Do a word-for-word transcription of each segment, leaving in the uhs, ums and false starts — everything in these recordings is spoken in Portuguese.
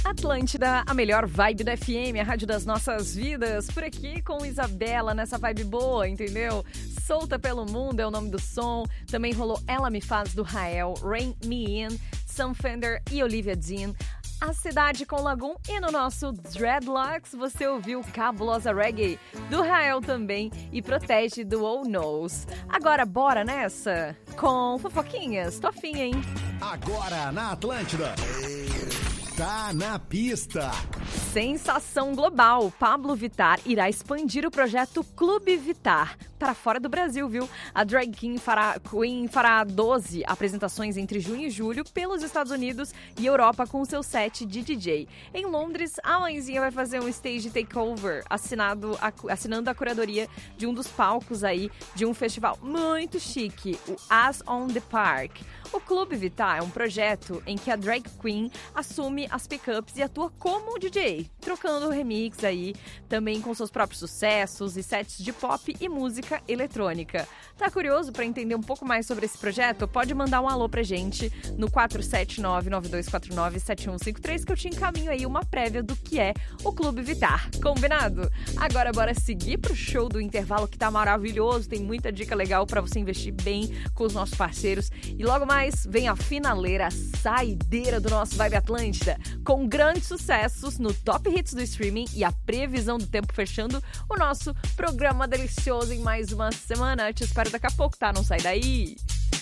Atlântida, a melhor vibe da F M, a rádio das nossas vidas, por aqui com Isabela, nessa vibe boa, entendeu? Solta pelo Mundo é o nome do som, também rolou Ela Me Faz, do Rael, Rain Me In, Sam Fender e Olivia Dean, A Cidade com Lagoon, e no nosso Dreadlocks você ouviu Cabulosa Reggae, do Rael também, e Protege, do Oh Knows. Agora bora nessa com fofoquinhas, tô afim, hein? Agora na Atlântida. Tá na pista. Sensação global. Pablo Vittar irá expandir o projeto Clube Vittar para fora do Brasil, viu? A drag queen fará, queen fará doze apresentações entre junho e julho pelos Estados Unidos e Europa com o seu set de D J. Em Londres, a mãezinha vai fazer um stage takeover assinado, assinando a curadoria de um dos palcos aí de um festival muito chique, o As on the Park. O Clube Vittar é um projeto em que a drag queen assume as pickups e atua como D J, trocando remix aí, também com seus próprios sucessos e sets de pop e música eletrônica. Tá curioso para entender um pouco mais sobre esse projeto? Pode mandar um alô pra gente no quatro sete nove, nove dois quatro nove, sete um cinco três que eu te encaminho aí uma prévia do que é o Clube Vittar. Combinado? Agora bora seguir pro show do intervalo que tá maravilhoso, tem muita dica legal para você investir bem com os nossos parceiros. E logo mais vem a finaleira, a saideira do nosso Vibe Atlântida, com grandes sucessos no Top Hits do streaming e a previsão do tempo fechando o nosso programa delicioso em mais uma semana. Te espero daqui a pouco, tá? Não sai daí!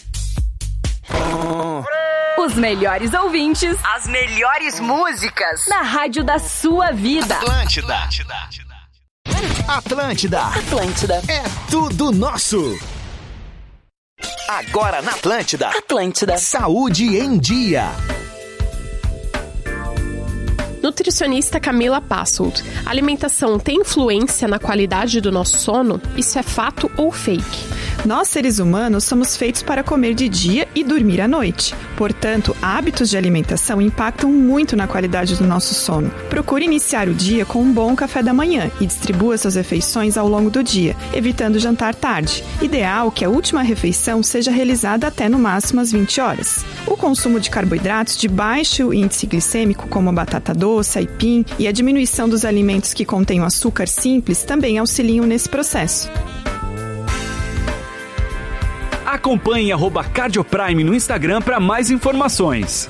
Os melhores ouvintes, as melhores músicas na rádio da sua vida. Atlântida. Atlântida. Atlântida. É tudo nosso. Agora na Atlântida. Atlântida. Saúde em dia. Nutricionista Camila Passold. A alimentação tem influência na qualidade do nosso sono? Isso é fato ou fake? Nós, seres humanos, somos feitos para comer de dia e dormir à noite. Portanto, hábitos de alimentação impactam muito na qualidade do nosso sono. Procure iniciar o dia com um bom café da manhã e distribua suas refeições ao longo do dia, evitando jantar tarde. Ideal que a última refeição seja realizada até no máximo às vinte horas. O consumo de carboidratos de baixo índice glicêmico, como a batata doce, aipim, e a diminuição dos alimentos que contêm açúcar simples também auxiliam nesse processo. Acompanhe arroba Cardioprime no Instagram para mais informações.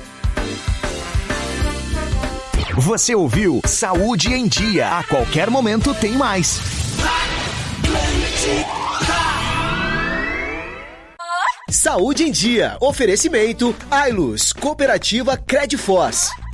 Você ouviu Saúde em Dia. A qualquer momento tem mais. Saúde em Dia. Oferecimento Ailus, Cooperativa Credforce.